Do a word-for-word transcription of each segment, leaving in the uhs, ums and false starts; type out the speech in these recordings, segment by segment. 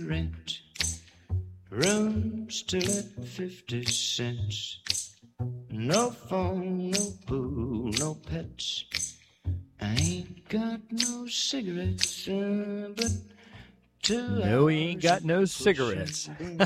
rent. Room still at fifty cents. No phone, no pool, no pets. I ain't got no cigarettes, uh, but two No, he ain't got no cigarettes.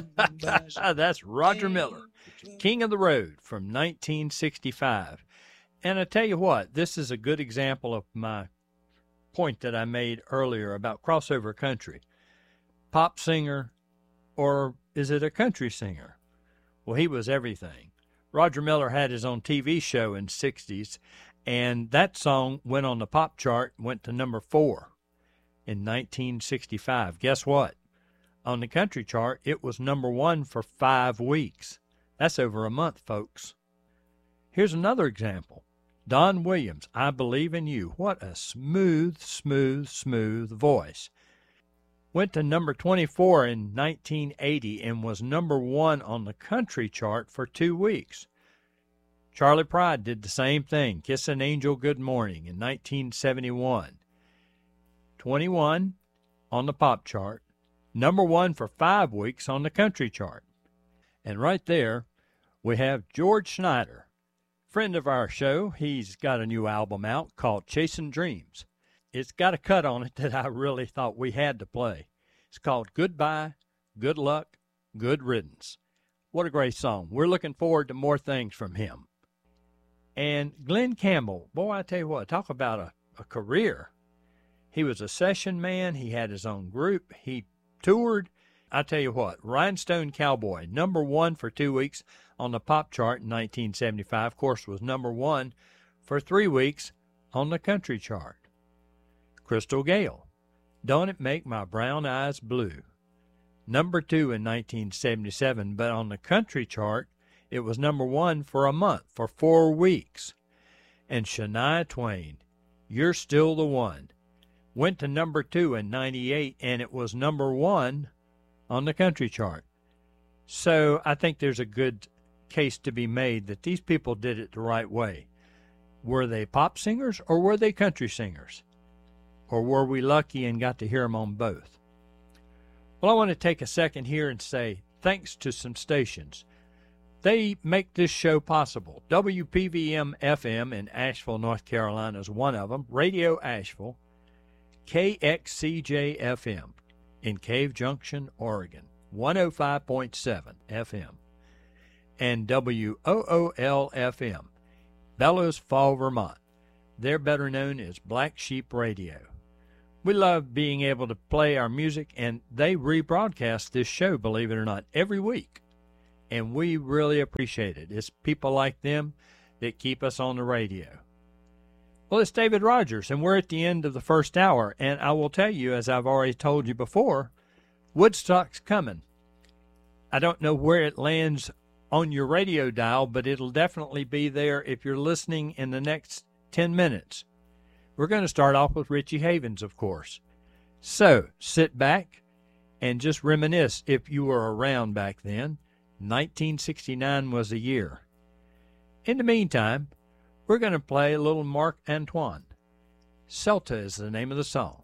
That's Roger Miller, King of the Road from nineteen sixty-five. And I tell you what, this is a good example of my point that I made earlier about crossover country. Pop singer, or is it a country singer? Well, he was everything. Roger Miller had his own T V show in the sixties, and that song went on the pop chart, went to number four in nineteen sixty-five. Guess what? On the country chart, it was number one for five weeks. That's over a month, folks. Here's another example. Don Williams, I Believe in You. What a smooth, smooth, smooth voice. Went to number twenty-four in nineteen eighty and was number one on the country chart for two weeks. Charlie Pride did the same thing, Kiss an Angel Good Morning in nineteen seventy-one. twenty-one on the pop chart, number one for five weeks on the country chart. And right there, we have George Schneider, friend of our show. He's got a new album out called Chasing Dreams. It's got a cut on it that I really thought we had to play. It's called Goodbye, Good Luck, Good Riddance. What a great song. We're looking forward to more things from him. And Glenn Campbell, boy, I tell you what, talk about a, a career. He was a session man. He had his own group. He toured. I tell you what, Rhinestone Cowboy, number one for two weeks on the pop chart in nineteen seventy-five. Of course, was number one for three weeks on the country chart. Crystal Gale, Don't It Make My Brown Eyes Blue, number two in nineteen seventy-seven, but on the country chart, it was number one for a month, for four weeks. And Shania Twain, You're Still the One, went to number two in ninety-eight, and it was number one on the country chart. So I think there's a good case to be made that these people did it the right way. Were they pop singers or were they country singers? Or were we lucky and got to hear them on both? Well, I want to take a second here and say thanks to some stations. They make this show possible. W P V M F M in Asheville, North Carolina is one of them. Radio Asheville. K X C J F M in Cave Junction, Oregon, one oh five point seven F M. And W O O L F M, Bellows Fall, Vermont. They're better known as Black Sheep Radio. We love being able to play our music, and they rebroadcast this show, believe it or not, every week. And we really appreciate it. It's people like them that keep us on the radio. Well, it's David Rogers, and we're at the end of the first hour. And I will tell you, as I've already told you before, Woodstock's coming. I don't know where it lands on your radio dial, but it'll definitely be there if you're listening in the next ten minutes. We're going to start off with Richie Havens, of course. So sit back and just reminisce if you were around back then. nineteen sixty-nine was the year. In the meantime, we're going to play a little Marc Antoine. Celta is the name of the song.